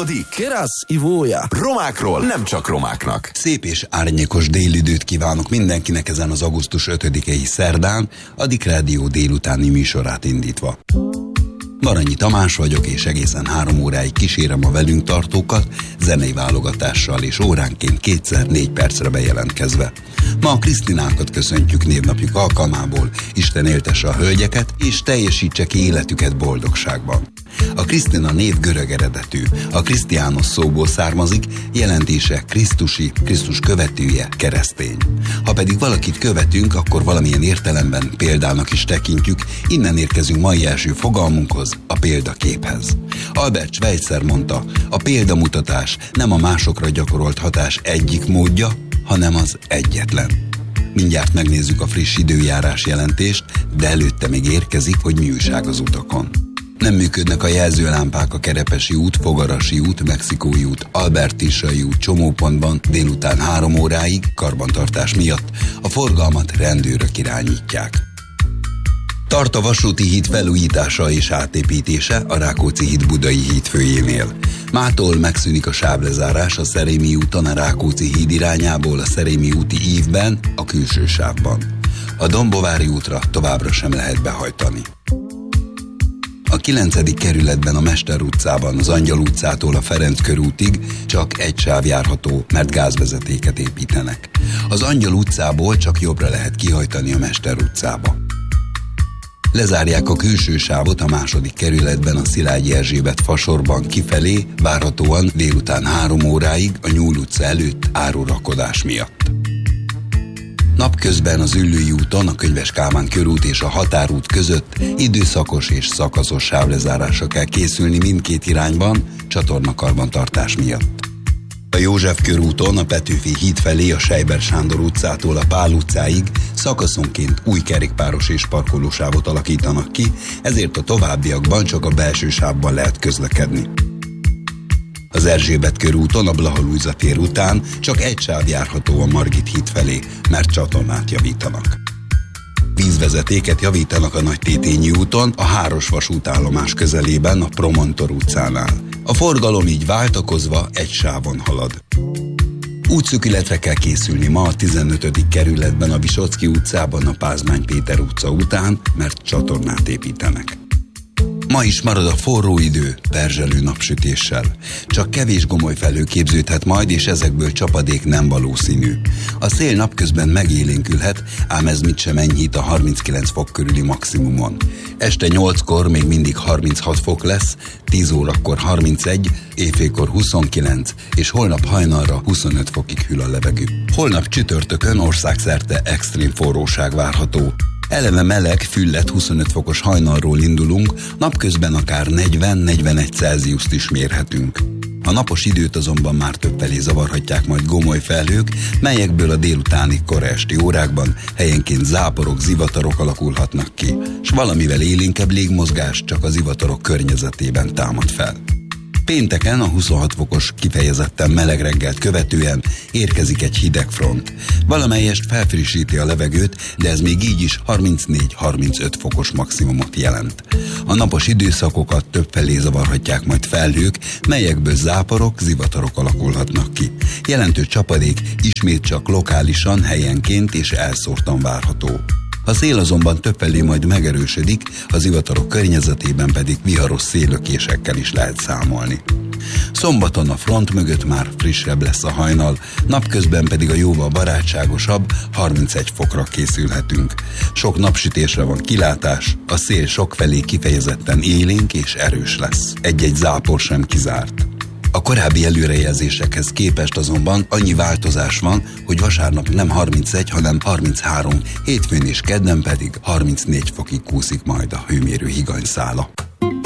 Folytatódik Kerasz Ivója. Romákról nem csak romáknak. Szép és árnyékos délidőt kívánok mindenkinek ezen az augusztus 5-i szerdán, a Dick Rádió délutáni műsorát indítva. Baranyi Tamás vagyok, és egészen 3 óráig kísérem a velünk tartókat, zenei válogatással és óránként 2x4 percre bejelentkezve. Ma a Krisztinákat köszöntjük névnapjuk alkalmából, Isten éltesse a hölgyeket, és teljesítse ki életüket boldogságban. A Krisztina név görög eredetű, a Krisztiános szóból származik, jelentése Krisztusi, Krisztus követője, keresztény. Ha pedig valakit követünk, akkor valamilyen értelemben példának is tekintjük, innen érkezünk mai első fogalmunkhoz, a példaképhez. Albert Schweitzer mondta, a példamutatás nem a másokra gyakorolt hatás egyik módja, hanem az egyetlen. Mindjárt megnézzük a friss időjárás jelentést, de előtte még érkezik, hogy mi újság az utakon. Nem működnek a jelzőlámpák a Kerepesi út, Fogarasi út, Mexikói út, Albertisai út csomópontban délután 3 óráig karbantartás miatt. A forgalmat rendőrök irányítják. Tart a vasúti híd felújítása és átépítése a Rákóczi híd Budai hídfőjénél. Mától megszűnik a sávlezárás a Szerémi úton a Rákóczi híd irányából a Szerémi úti ívben, a külső sávban. A Dombovári útra továbbra sem lehet behajtani. A 9. kerületben a Mester utcában az Angyal utcától a Ferenc körútig csak egy sáv járható, mert gázvezetéket építenek. Az Angyal utcából csak jobbra lehet kihajtani a Mester utcába. Lezárják a külső sávot a 2. kerületben a Szilágyi Erzsébet fasorban kifelé, várhatóan délután 3 óráig a Nyúl utca előtt árurakodás miatt. Napközben az Üllői úton, a Könyves Kálmán körút és a Határút között időszakos és szakaszos sávlezárásra kell készülni mindkét irányban, csatornakarbantartás miatt. A József körúton, a Petőfi híd felé a Sejber Sándor utcától a Pál utcáig szakaszonként új kerékpáros és parkolósávot alakítanak ki, ezért a továbbiakban csak a belső sávban lehet közlekedni. Az Erzsébet körúton, a Blaha Lujza tér után csak egy sáv járható a Margit híd felé, mert csatornát javítanak. Vízvezetéket javítanak a Nagytétényi úton, a Háros vasútállomás közelében, a Promontor utcánál. A forgalom így váltakozva egy sávon halad. Útszűkületre kell készülni ma a 15. kerületben a Visocki utcában, a Pázmány Péter utca után, mert csatornát építenek. Ma is marad a forró idő, perzselő napsütéssel. Csak kevés gomoly felhő képződhet majd, és ezekből csapadék nem valószínű. A szél napközben megélénkülhet, ám ez mit sem enyhít a 39 fok körüli maximumon. Este 8-kor még mindig 36 fok lesz, 10 órakor 31, éjfélkor 29, és holnap hajnalra 25 fokig hűl a levegő. Holnap csütörtökön országszerte extrém forróság várható. Eleve meleg, füllet 25 fokos hajnalról indulunk, napközben akár 40-41 Celsiust is mérhetünk. A napos időt azonban már többfelé zavarhatják majd gomoly felhők, melyekből a délutáni kora esti órákban helyenként záporok, zivatarok alakulhatnak ki, s valamivel élénkebb légmozgás csak az zivatarok környezetében támad fel. Pénteken a 26 fokos kifejezetten meleg reggelt követően érkezik egy hideg front. Valamelyest felfrissíti a levegőt, de ez még így is 34-35 fokos maximumot jelent. A napos időszakokat többfelé zavarhatják majd felhők, melyekből záporok, zivatarok alakulhatnak ki. Jelentős csapadék ismét csak lokálisan, helyenként és elszórtan várható. A szél azonban többfelé majd megerősödik, az zivatarok környezetében pedig viharos széllökésekkel is lehet számolni. Szombaton a front mögött már frissebb lesz a hajnal, napközben pedig a jóval barátságosabb 31 fokra készülhetünk. Sok napsütésre van kilátás, a szél sokfelé kifejezetten élénk és erős lesz. Egy-egy zápor sem kizárt. A korábbi előrejelzésekhez képest azonban annyi változás van, hogy vasárnap nem 31, hanem 33, hétfőn és kedden pedig 34 fokig kúszik majd a hőmérő higanyszála.